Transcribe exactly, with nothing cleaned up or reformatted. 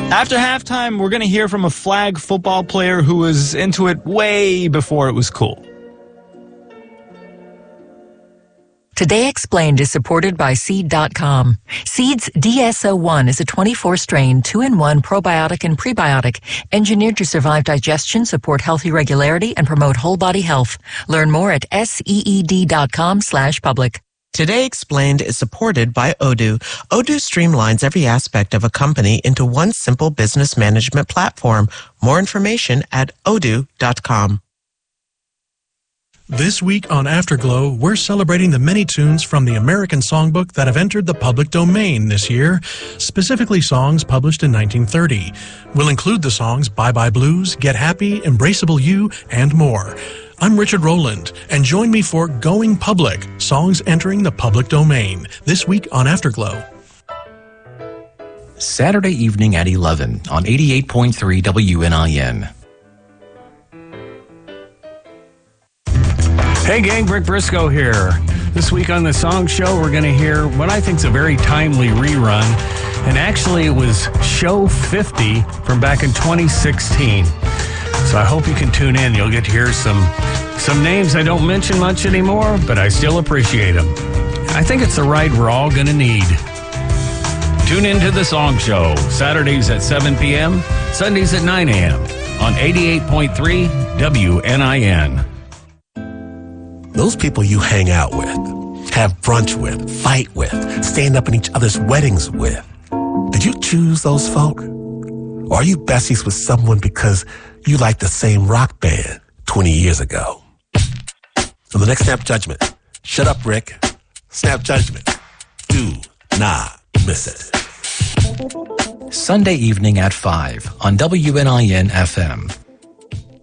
After halftime, we're going to hear from a flag football player who was into it way before it was cool. Today Explained is supported by Seed dot com. Seed's D S O one is a twenty-four strain, two in one probiotic and prebiotic, engineered to survive digestion, support healthy regularity, and promote whole body health. Learn more at seed dot com slash public. Today Explained is supported by Odoo. Odoo streamlines every aspect of a company into one simple business management platform. More information at odoo dot com. This week on Afterglow, we're celebrating the many tunes from the American Songbook that have entered the public domain this year, specifically songs published in nineteen thirty. We'll include the songs Bye Bye Blues, Get Happy, Embraceable You, and more. I'm Richard Rowland, and join me for Going Public, songs entering the public domain, this week on Afterglow. Saturday evening at eleven on eighty-eight point three W N I N. Hey gang, Rick Briscoe here. This week on the Song Show, we're going to hear what I think is a very timely rerun. And actually, it was show fifty from back in twenty sixteen. So I hope you can tune in. You'll get to hear some, some names I don't mention much anymore, but I still appreciate them. I think it's the ride we're all going to need. Tune in to the Song Show, Saturdays at seven p.m., Sundays at nine a.m. on eighty-eight point three W N I N. Those people you hang out with, have brunch with, fight with, stand up in each other's weddings with. Did you choose those folk? Or are you besties with someone because you like the same rock band twenty years ago? On the next Snap Judgment, shut up, Rick. Snap Judgment. Do not miss it. Sunday evening at five on W N I N F M.